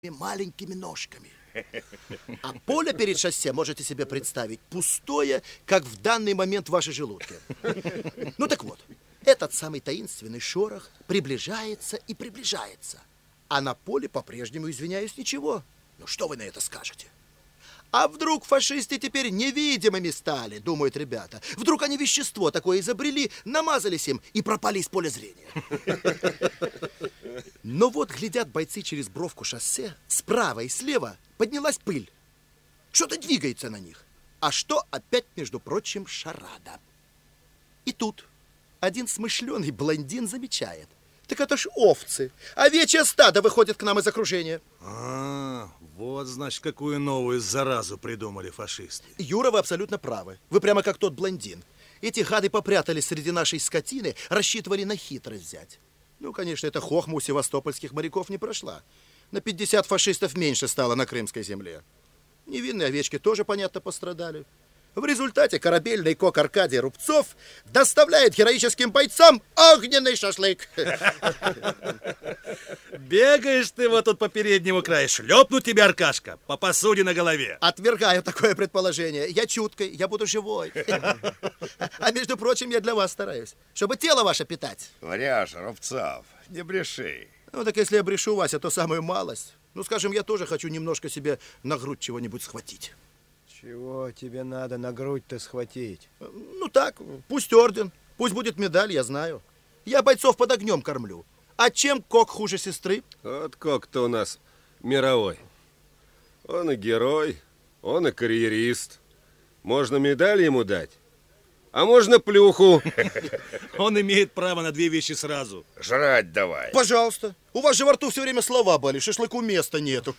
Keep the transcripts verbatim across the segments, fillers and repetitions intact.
маленькими ножками. А поле перед шоссе, можете себе представить, пустое, как в данный момент в вашей желудке. Ну так вот, этот самый таинственный шорох приближается и приближается. А на поле по-прежнему, извиняюсь, ничего. Ну что вы на это скажете? А вдруг фашисты теперь невидимыми стали, думают ребята. Вдруг они вещество такое изобрели, намазались им и пропали из поля зрения. Но вот глядят бойцы через бровку шоссе, справа и слева поднялась пыль. Что-то двигается на них. А что опять, между прочим, шарада. И тут один смышленый блондин замечает. Так это ж овцы. Овечье стадо выходит к нам из окружения. А, вот, значит, какую новую заразу придумали фашисты. Юра, вы абсолютно правы. Вы прямо как тот блондин. Эти гады попрятались среди нашей скотины, рассчитывали на хитрость взять. Ну, конечно, эта хохма у севастопольских моряков не прошла. На пятьдесят фашистов меньше стало на Крымской земле. Невинные овечки тоже, понятно, пострадали. В результате корабельный кок Аркадий Рубцов доставляет героическим бойцам огненный шашлык. Бегаешь ты вот тут по переднему краю, шлепну тебя, Аркашка, по посуде на голове. Отвергаю такое предположение. Я чуткой, я буду живой. А между прочим, я для вас стараюсь, чтобы тело ваше питать. Варяжа, Рубцов, не бреши. Ну так если я брешу, Вася, то самую малость. Ну, скажем, я тоже хочу немножко себе на грудь чего-нибудь схватить. Чего тебе надо на грудь-то схватить? Ну так, пусть орден, пусть будет медаль, я знаю. Я бойцов под огнем кормлю. А чем кок хуже сестры? Вот кок-то у нас мировой. Он и герой, он и карьерист. Можно медаль ему дать, а можно плюху. Он имеет право на две вещи сразу. Жрать давай. Пожалуйста. У вас же во рту все время слова были, шашлыку места нету.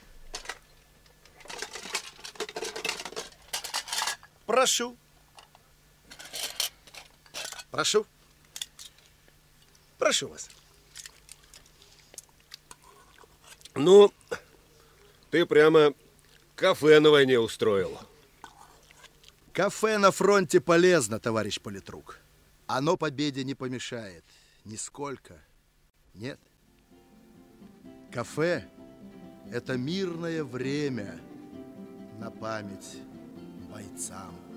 Прошу. Прошу. Прошу вас. Ну, ты прямо кафе на войне устроил. Кафе на фронте полезно, товарищ политрук. Оно победе не помешает. Нисколько. Нет. Кафе – это мирное время на память бойцам.